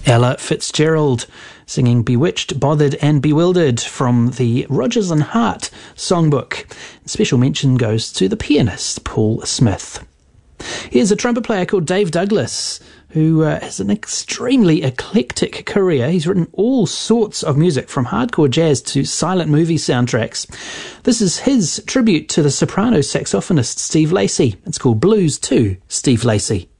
Ella Fitzgerald singing Bewitched, Bothered and Bewildered from the Rodgers and Hart songbook. Special mention goes to the pianist Paul Smith. Here's a trumpet player called Dave Douglas, who has an extremely eclectic career. He's written all sorts of music, from hardcore jazz to silent movie soundtracks. This is his tribute to the soprano saxophonist Steve Lacy. It's called Blues to Steve Lacy.